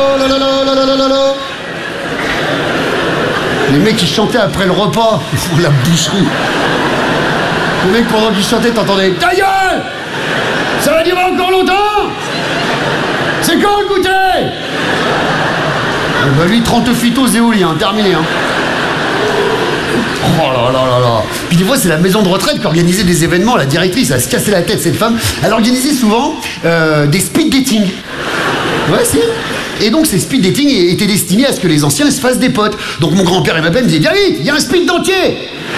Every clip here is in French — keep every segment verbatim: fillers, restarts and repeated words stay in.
la la la la la la la la. Les mecs qui chantaient après le repas, ils font la boucherie. Les mecs pendant qu'ils chantaient, t'entendais ta gueule. Ça va durer encore longtemps. C'est quand le goûter? Eh ben lui, trente phytos éoliens, terminé, hein. Oh là là là là. Puis des fois, c'est la maison de retraite qui organisait des événements. La directrice, elle se cassait la tête, cette femme. Elle organisait souvent euh, des speed dating. Ouais, si. Et donc, ces speed dating étaient destinés à ce que les anciens se fassent des potes. Donc, mon grand-père et ma belle me disaient, viens vite, il y a un speed dentier.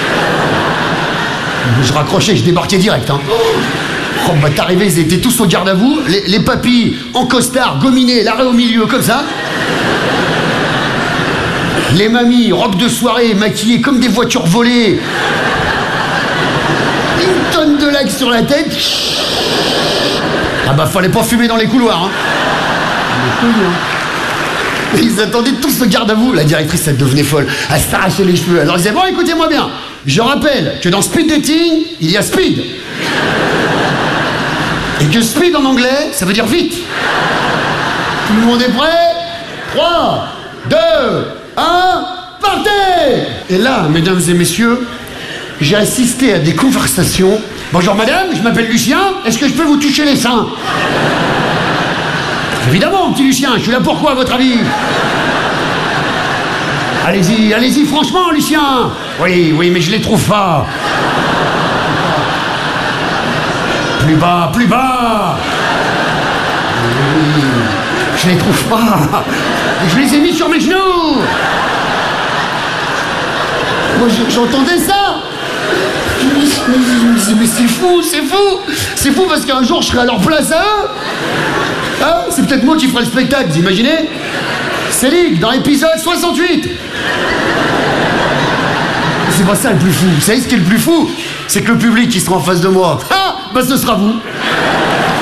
Je raccrochais, je débarquais direct, hein. Oh, bah, t'arrivais, ils étaient tous au garde à vous. Les, les papis en costard, gominés, l'arrêt au milieu, comme ça. Les mamies, robes de soirée, maquillées comme des voitures volées. Une tonne de lac sur la tête. Ah bah fallait pas fumer dans les couloirs, hein. Ils attendaient tous au garde à vous. La directrice, elle devenait folle. Elle s'arrachait les cheveux. Alors ils disaient, bon, écoutez-moi bien. Je rappelle que dans speed dating, il y a speed. Et que speed en anglais, ça veut dire vite. Tout le monde est prêt? trois, deux, un, partez! Et là, mesdames et messieurs, j'ai assisté à des conversations. Bonjour madame, je m'appelle Lucien, est-ce que je peux vous toucher les seins? Évidemment, petit Lucien, je suis là pour quoi, à votre avis? Allez-y, allez-y, franchement, Lucien. Oui, oui, mais je les trouve pas. Plus bas, plus bas. Oui, je les trouve pas. Je les ai mis sur mes genoux. Moi, j'entendais ça. Mais c'est fou, c'est fou. C'est fou parce qu'un jour, je serai à leur place à eux. Hein? C'est peut-être moi qui ferai le spectacle, vous imaginez? Célic, dans l'épisode soixante-huit. C'est pas ça le plus fou. Vous savez ce qui est le plus fou? C'est que le public qui sera en face de moi, ah, bah ce sera vous.